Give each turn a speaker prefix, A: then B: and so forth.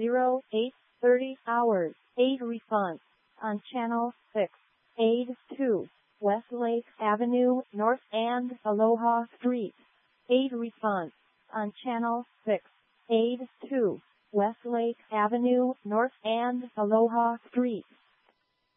A: 08:30 hours. Aid response on Channel 6. Aid 2, Westlake Avenue North and Aloha Street. Aid response on Channel 6. Aid 2, Westlake Avenue North and Aloha Street.